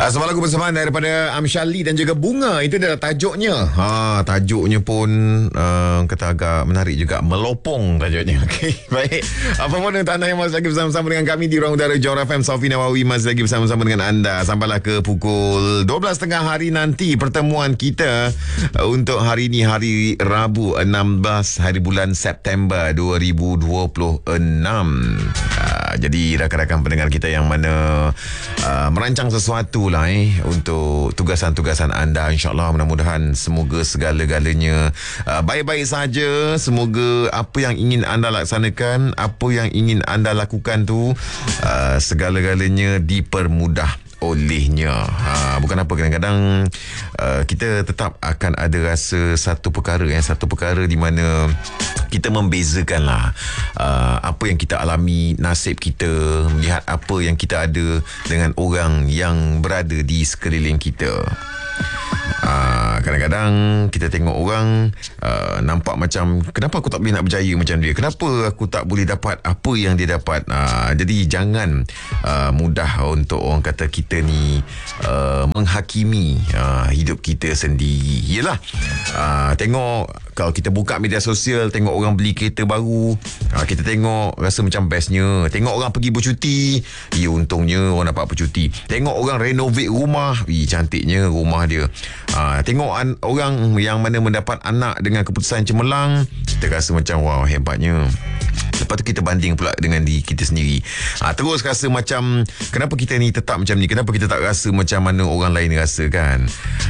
Semalam lagu bersamaan daripada Amshali dan juga Bunga. Itu adalah tajuknya. Tajuknya pun kata agak menarik juga. Melopong tajuknya. Okey, baik. Apa pun untuk anda yang masih lagi bersama-sama dengan kami di Ruang Udara Johor FM, Sofi Nawawi masih lagi bersama-sama dengan anda sampailah ke pukul 12.30 hari nanti. Pertemuan kita untuk hari ini, hari Rabu 16 hari bulan September 2026. Jadi rakan-rakan pendengar kita yang mana merancang sesuatu lah untuk tugasan-tugasan anda, insyaAllah mudah-mudahan semoga segala-galanya baik-baik saja. Semoga apa yang ingin anda laksanakan, apa yang ingin anda lakukan tu segala-galanya dipermudah olehnya. Bukan apa, kadang-kadang kita tetap akan ada rasa satu perkara di mana kita membezakan lah apa yang kita alami, nasib kita, melihat apa yang kita ada dengan orang yang berada di sekeliling kita. Kadang-kadang kita tengok orang nampak macam, kenapa aku tak boleh nak berjaya macam dia, kenapa aku tak boleh dapat apa yang dia dapat. Jadi jangan mudah untuk orang kata kita ni menghakimi hidup kita sendiri. Yelah, tengok kalau kita buka media sosial, tengok orang beli kereta baru, kita tengok rasa macam bestnya. Tengok orang pergi bercuti, untungnya orang dapat bercuti. Tengok orang renovate rumah, cantiknya rumah dia. Tengok orang yang mana mendapat anak dengan keputusan cemerlang, kita rasa macam wow, hebatnya. Lepas tu kita banding pula dengan diri kita sendiri. Terus rasa macam, kenapa kita ni tetap macam ni, kenapa kita tak rasa macam mana orang lain rasa kan.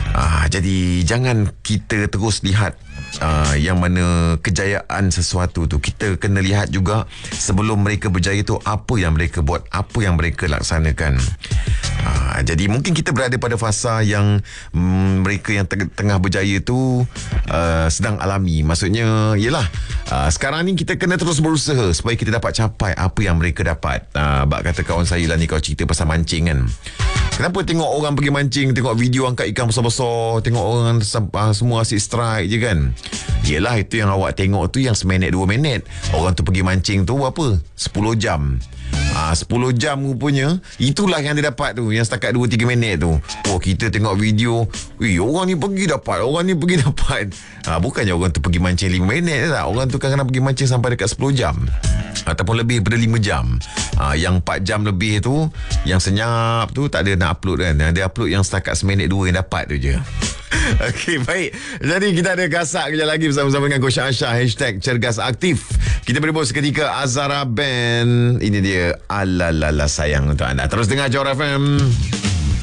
Jadi jangan kita terus lihat yang mana kejayaan sesuatu tu. Kita kena lihat juga sebelum mereka berjaya tu, apa yang mereka buat, apa yang mereka laksanakan. Jadi mungkin kita berada pada fasa yang mereka yang tengah berjaya tu sedang alami. Maksudnya yelah, sekarang ni kita kena terus berusaha supaya kita dapat capai apa yang mereka dapat. Bak kata kawan saya lah ni, kau cerita pasal mancing kan. Kenapa tengok orang pergi mancing, tengok video angkat ikan besar-besar, tengok orang semua asyik strike je kan. Yelah, itu yang awak tengok tu yang seminit 2 minit. Orang tu pergi mancing tu berapa? 10 jam. 10 jam rupanya itulah yang dia dapat tu, yang setakat 2-3 minit tu. Kita tengok video, orang ni pergi dapat, orang ni pergi dapat. Bukannya orang tu pergi mancing 5 minit tak. Orang tu kadang-kadang pergi mancing sampai dekat 10 jam ataupun lebih daripada 5 jam. Yang 4 jam lebih tu, yang senyap tu, tak ada nak upload kan. Dia upload yang setakat seminit 2 yang dapat tu je. Okey, baik. Jadi kita ada gasak kejap lagi bersama-sama dengan Coach Aisyah, #cergas aktif. Kita berbos seketika Azara Band. Ini dia Alalala Sayang untuk anda. Terus dengar Johor FM.